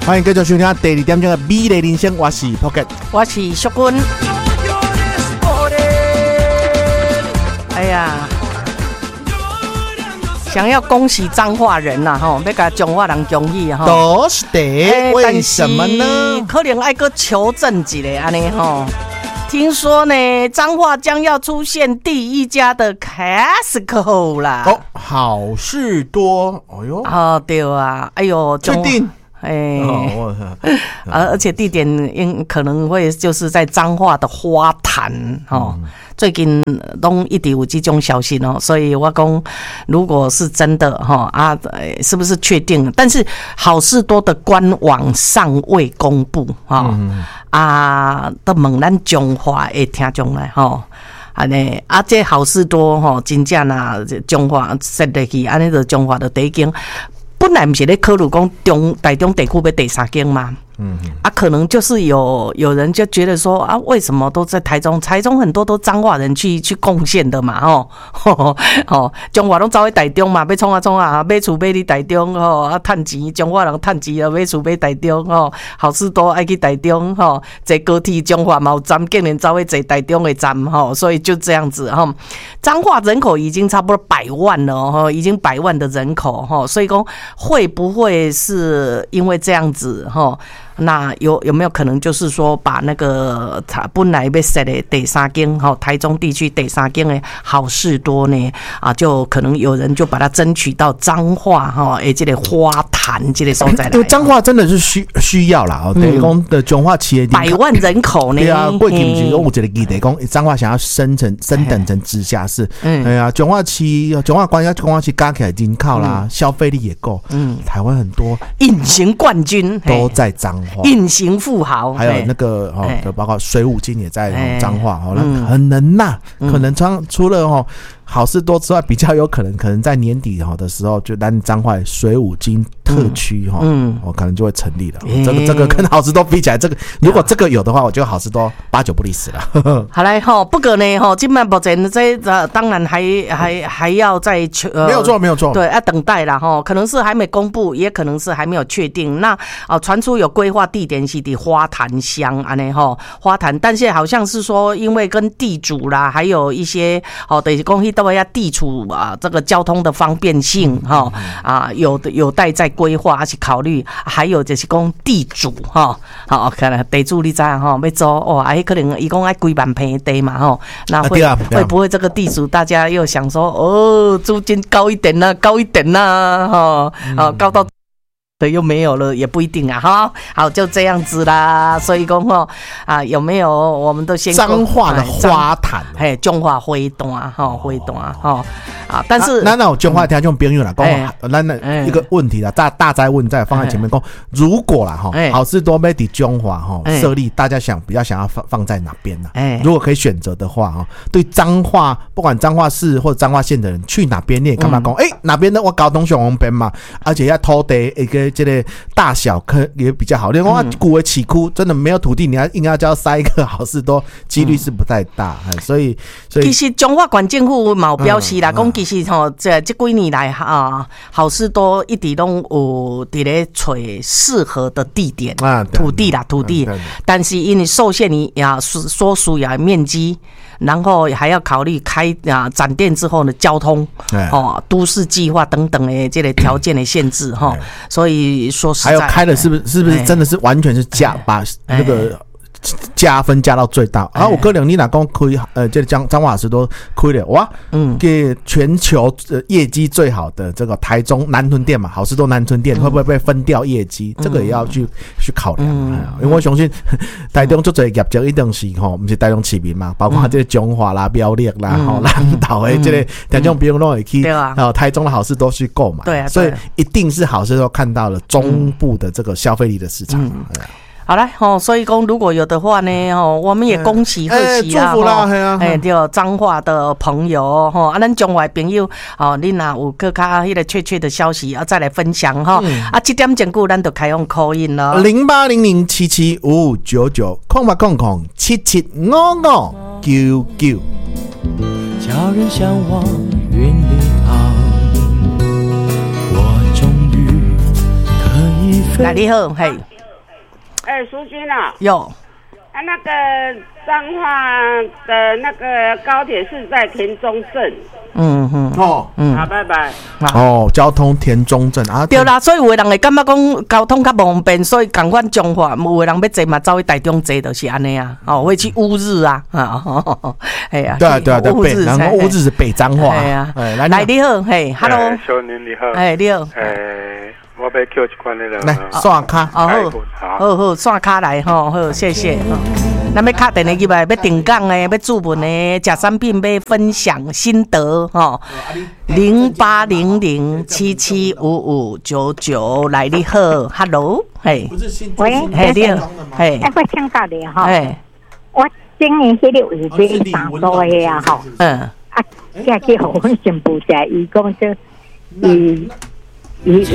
欢迎继续收听第2点钟的美丽人生，我是 Pocket， 我是淑君。哎呀，想要恭喜彰化人呐，吼，要甲彰化人恭喜哈。 都是的，为什么呢？ 可能爱个求证一下安尼吼。听说呢，彰化将要出现第一家的 Costco 啦。 哦，好事多，哎呦， 哦对啊，哎呦， 确定。 而且地点可能会就是在彰化的花坛哦。最近都一直有这种消息哦，所以我讲如果是真的哈是不是确定？但是好事多的官网尚未公布都问咱彰化的听众来哈。安尼这好事多吼，真正啦，彰化设入去，安尼就彰化的第一间。本来不是在考虑讲台中地区要第3间吗？可能就是有人就觉得说为什么都在台中？台中很多都彰化人去贡献的嘛，彰化拢走去台中嘛，要创买厝买去台中趁钱，彰化人趁钱买厝买台中好事多爱去台中坐高铁彰化嘛有站，竟然走去坐台中的站所以就这样子彰化人口已经差不多100万了已经100万的人口所以说会不会是因为这样子那有没有可能就是说把那个本来要设的第3间台中地区第3间的好事多呢就可能有人就把它争取到彰化这个花坛这个所在来， 因为彰化真的是需要啦等于讲的彰化企业 100万人口呢， 对啊，过去不是有一个议题讲彰化想要升等成直辖市，哎呀，彰化关加彰化区加起来人口啦，消费力也够，台湾很多隐形冠军都在彰化。 隐形富豪， 还有那个就包括水舞金也在彰化很能呐，可能除了好事多之外，比较有可能在年底的时候，就咱彰化水舞金特区可能就会成立了。这个跟好事多比起来，如果这个有的话，我觉得好事多8九不离10了。 好来不过呢现在目前这当然还要再没有错， 对，要等待啦可能是还没公布，也可能是还没有确定。那传出有规划地点是在花坛乡安尼花坛，但是好像是说因为跟地主啦，还有一些等于讲都要地处这个交通的方便性有待在规划还是考虑，还有就是讲地主可能地主你知要租可能他说要几万平的地嘛那会不会这个地主大家又想说租金高一点啦高到对，又没有了，也不一定好，就这样子啦。所以讲有没有我们都先彰化的花坛， 彰化花坛但是那有彰化听众朋友啦，讲咱一个问题啦，大灾问再放在前面讲，如果啦好事多要在彰化设立，大家比较想要放在哪边呢？如果可以选择的话对彰化不管彰化市或彰化县的人去哪边，你也干嘛讲哪边的我交通上方便嘛，而且要土地一个这个大小也比较好。另外古的市区真的没有土地，你硬要叫塞一个好事多，几率是不太大。所以其实彰化县政府嘛有表示啦，讲其实这几年来好事多一直都有在咧找适合的地点土地，但是因为受限于所需要的面积，然后还要考虑开展店之后的交通都市计划等等的这个条件的限制所以说实在还有开的是不是真的是完全是把那个加分加到最大我个人你哪讲开这彰化好事多开了哇给全球业绩最好的这个台中南屯店嘛，好事多南屯店会不会被分掉业绩？这个也要去考量因为我相信台中最多业绩一定是不是台中市民嘛，包括这个彰化啦、苗栗啦、南投的这个听众朋友都会去台中的好事多去购买， 对所以一定是好事多看到了中部的这个消费力的市场。 好来所以说如果有的话呢我们也恭喜贺喜啦， 祝福啦对彰化的朋友咱彰化的朋友你若有更加那个确切的消息再来分享7点钟过咱就开放 call in 了 0800775599， 叫人向往云里航，我终于可以飞。 来你好，嘿。 淑君啊， 有啊，那个彰化的那个高铁是在田中镇。好，拜拜。 交通田中镇啊， 对啦，所以有的人会感觉讲交通较方便，所以共款中华，有的人要坐嘛，走去台中坐，就是安尼啊，会去乌日啊，哎呀， 对，北，然后乌日是北彰化， 哎呀，来你好，嘿 ，Hello， 小年你好， 哎你好， 我要叫一款那个来刷卡， 好，刷卡来吼，好，谢谢。咱要敲电话入来，要定岗的，要注文的，食产品要分享心得吼。0800775599来你好 ，Hello， 嘿， 喂， 嘿你好，嘿， 我听到你哈， 嘿， 我今年迄个有买3多的啊吼，啊，嫁去互阮新妇食，伊讲说，伊。